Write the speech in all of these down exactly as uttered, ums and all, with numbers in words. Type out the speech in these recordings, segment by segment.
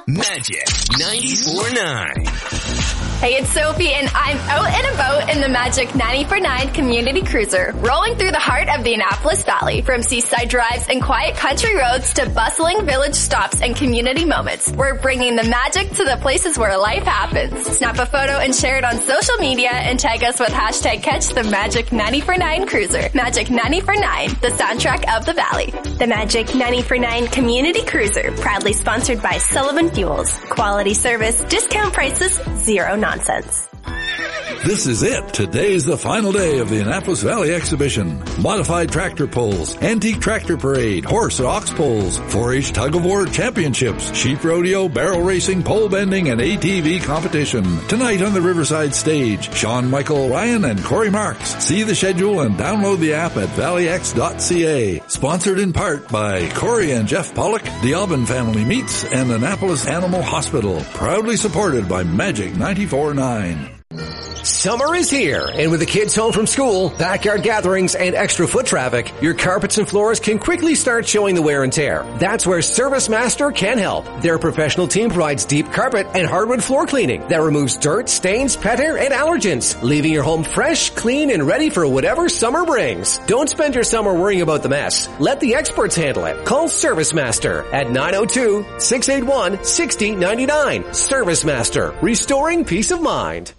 Magic ninety-four point nine. Hey, it's Sophie, and I'm out and about in the Magic ninety-four point nine Community Cruiser, rolling through the heart of the Annapolis Valley. From seaside drives and quiet country roads to bustling village stops and community moments, we're bringing the magic to the places where life happens. Snap a photo and share it on social media and tag us with hashtag Catch the Magic ninety-four point nine Cruiser. Magic ninety-four point nine, the soundtrack of the Valley. The Magic ninety-four point nine Community Cruiser, proudly sponsored by Sullivan Fuels. Quality service, discount prices, zero nonsense. This is it. Today's the final day of the Annapolis Valley Exhibition. Modified tractor pulls, antique tractor parade, horse and ox pulls, four H tug-of-war championships, sheep rodeo, barrel racing, pole bending, and A T V competition. Tonight on the Riverside stage, Sean Michael Ryan and Corey Marks. See the schedule and download the app at valley x dot c a. Sponsored in part by Corey and Jeff Pollock, the Alban Family Meats, and Annapolis Animal Hospital. Proudly supported by Magic ninety-four point nine. Summer is here, and with the kids home from school, backyard gatherings, and extra foot traffic, your carpets and floors can quickly start showing the wear and tear. That's where ServiceMaster can help. Their professional team provides deep carpet and hardwood floor cleaning that removes dirt, stains, pet hair, and allergens, leaving your home fresh, clean, and ready for whatever summer brings. Don't spend your summer worrying about the mess. Let the experts handle it. Call ServiceMaster at nine oh two, six eight one, six oh nine nine. ServiceMaster, restoring peace of mind.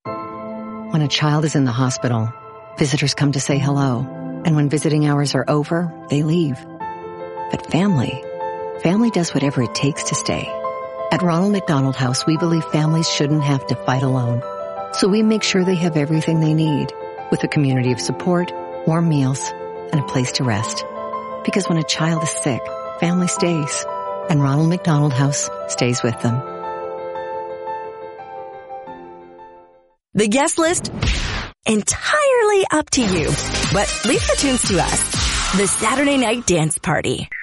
When a child is in the hospital, visitors come to say hello. And when visiting hours are over, they leave. But family, family does whatever it takes to stay. At Ronald McDonald House, we believe families shouldn't have to fight alone. So we make sure they have everything they need, with a community of support, warm meals, and a place to rest. Because when a child is sick, family stays. And Ronald McDonald House stays with them. The guest list? Entirely up to you. But leave the tunes to us. The Saturday Night Dance Party.